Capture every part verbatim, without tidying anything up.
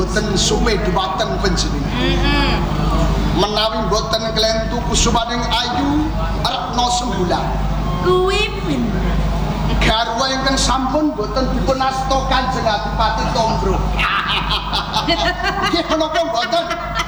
boten suwe dhumateng panjenengan. Heeh. Menawi boten kelentu kusumaning ayu Retno Sembulan. Kuwi bener. Garwa ingkang sampun boten dipun asta Kanjeng Adipati Tombro. Nggih menapa boten?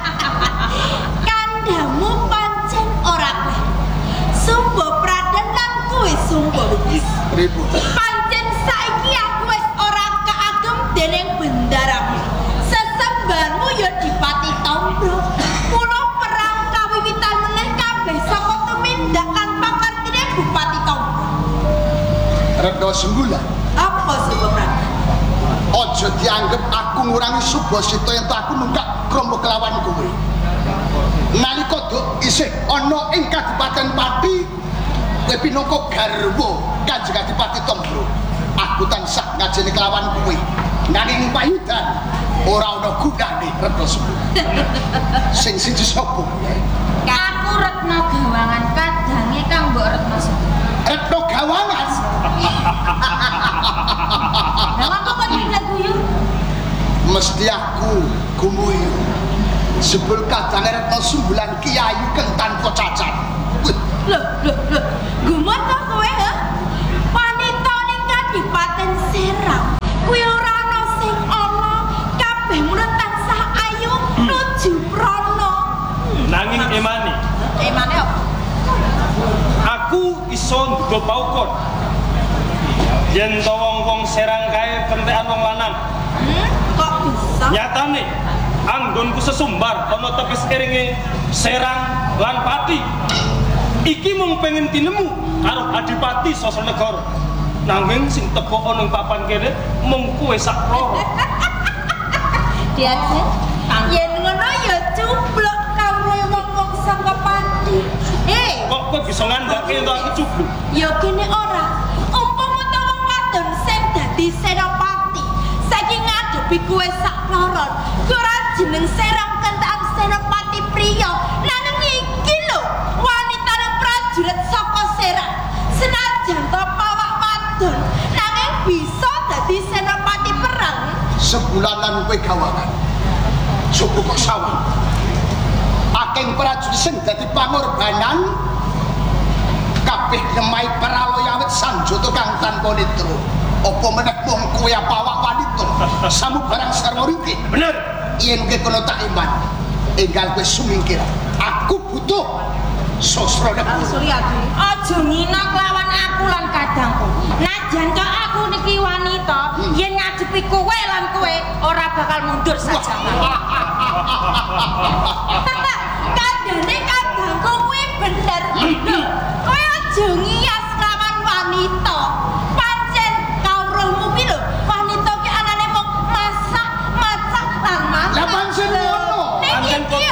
Kandamu pancen ora kuwi. Sumba Praden lan kuwi Sumba Wis. Pripun? Pancen saiki aku wis ora kaagem dening bendaramu. Sesembarmu ya Dipati Tombro. Mula perang kawiwitan meneh kabeh saka tumindak lan pangertine Bupati Tombro. Retno Sembulan. Apa Sumba Praden? Aja dianggep aku ngurangi Subasita yen aku nunggak krama kelawan kowe. Nalika dok isih ana ing Kadipaten Pati, kowe pinangka garwa Kanjeng Adipati Tombro. Aku tansah ngajeni kelawan kowe. Nanging payudan ora ana gunane Retno Sembulan. Sing siji sapa? Aku Retno Gawangan kadange kang mbok Retno Sembulan. Retno Gawangan. Lah kok kok guyu? Mesti aku gumuyu. Sebul kadang Retno Sembulan ki ayu kang tanpa cacat. Loh, loh, loh. Gumon kok kowe, ha? Wanita ning Kadipaten Serang. Kuwi ora ana sing ala, kabeh mulut tansah ayu nuju prana. Nanging emane. Emane apa? Aku iso nggo paukon. Yen to wong-wong Serang kae pentekan wong lanang. Hmm, kok bisa? Nyatane anggonku sesumbar ana tepis iringe Serang lan Pati. Iki mung pengen tinemu karo Adipati Sasanegara. Nanging sing teko ana ing papan kene mung kowe sak loro. Diaje. Yen ngono ya cubluk karo wong-wong saka Pati. Eh, Kok kowe bisa ngandake ento aku cubluk? ya kene ora. Umpama ta wong wadon sing dadi senopati, saiki ngadepi kowe sak loron. Kowe ora jeneng Serang kentaan senopati priya. Nanging iki lho, wanitane prajurit saka Serang. Senajan to pawak wadon, nanging bisa dadi senopati perang. Sebulanan kowe gawangan. Cukup kok sawang. Akeh prajurit sing dadi pangorbanan kabeh nemai paraloya awit sanjata kang tanpa nitro. Apa meneh wong kowe pawak wanita samu barang sarwa ringkih. Bener. Yen kowe kono tak iman, enggal kowe sumingkir. Aku butuh sosro negara. Suryadi, aja nginang lawan aku lan kadangku. Najan kok aku niki wanita, yen ngadepi kowe lan kowe ora bakal mundur saja. Kadane kadangku kuwi bener. Lho, kowe aja ngias lawan wanita. Pancen kawruhmu ki lho, wanita ki anane mung masak, masak lan masak. Lah pancen ngono. Pancen kok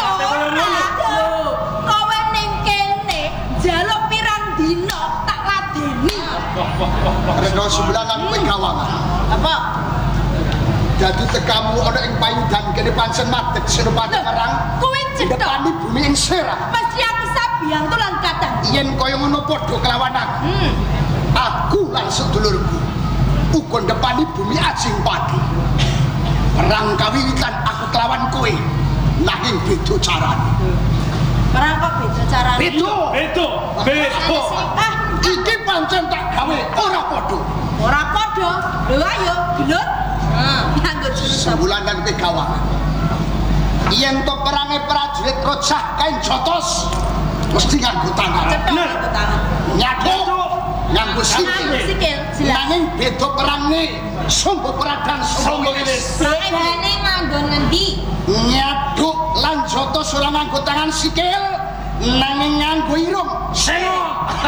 kowe ning kene njaluk pirang dina tak ladeni. Retno Sembulan kowe gawangan. Apa? Dadi tekamu ana ing payudan kene pancen madeg senopati perang. Kuwi cedhok. Depani bumi ing Serang. Mesti aku sabiang to lan kadang. Yen kaya ngono padha kelawan aku. Hmm. Aku lan sedulurku uga depani bumi Ajing Pati. Perang kawiwitan aku kelawan kowe. Nanging beda carane. Perang kok beda carane? Beda. Beda. Beda. Ah, Iki pancen tak gawe ora padha. ora padha. Lho ayo, gelut. Heeh, nganggo jurus. Sebulan dan kowe gawangan. Yen to perange prajurit Rocah kain jotos mesti nganggo tangan. Cetok nganggo tangan. Nyaduk nganggo Nganggo sikil. sikil, jelas. Nanging beda perange Sumba Pradan Sumba Wilis. Bedane nganggo ngendi? Nyaduk lan jotos ora nganggo tangan sikil nanging nganggo irung. Sing. Eh,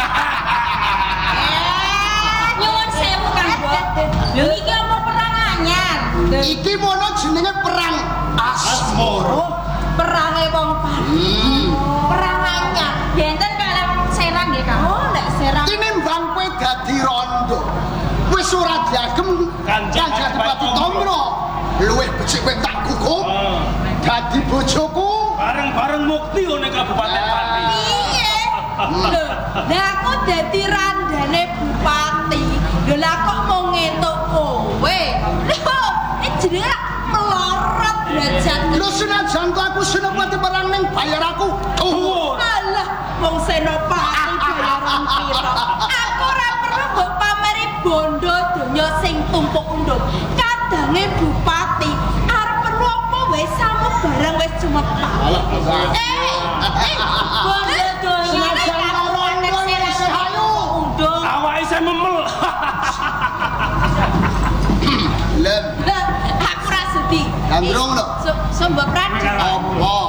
nyuwun sewu Kang Bos. Lho iki apa perang anyar? Iki mono jenenge perang Asmara. Perange wong Pati. Hmm. Perang anyar. Benten kalih Serang nggih, Kang. Oh, nek Serang. Tinimbang kowe dadi rondo. Wis ora diagem Kanjeng Adipati Tombro. Luwih becik kowe tak gugung. Dadi bojoku. Bareng-bareng mukti ning Kabupaten Pati. Piye? Lho, lah aku dadi randane bupati. Lho lah kok mau ngetuk kowe. Lho, iki jenenge melorot bayar aku. Dhuwur. Alah, wong Senopati bayaran piro? Aku ora perlu mbok pameri bondo donya sing tumpuk undung. Kadange bupati arep perlu apa wae samu barang wis cumepak. Eh, eh, bondo donya nek nek sehayu undung. Awake isih memel. Lem. Lah, aku ra sudi. Gandrung lho. Sumba Praja. Apa?